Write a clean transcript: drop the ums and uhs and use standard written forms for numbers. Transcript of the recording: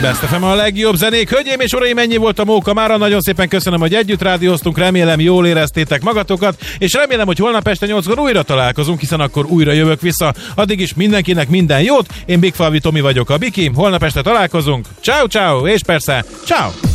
Best FM a legjobb zenék. Hölgyeim és uraim, ennyi volt a Móka mára. Nagyon szépen köszönöm, hogy együtt rádióztunk. Remélem jól éreztétek magatokat, és remélem, hogy holnap este 8-kor újra találkozunk, hiszen akkor újra jövök vissza. Addig is mindenkinek minden jót. Én Big Falvi Tomi vagyok, a Biki. Holnap este találkozunk. Ciao, ciao, és persze, ciao.